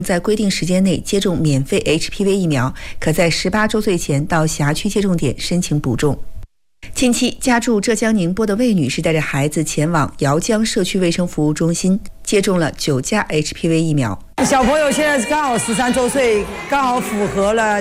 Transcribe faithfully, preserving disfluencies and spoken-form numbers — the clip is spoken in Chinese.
在规定时间内接种免费 H P V 疫苗，可在十八周岁前到辖区接种点申请补种。近期，家住浙江宁波的魏女士带着孩子前往姚江社区卫生服务中心接种了九价 H P V 疫苗。 小朋友现在刚好十三周岁，刚好符合了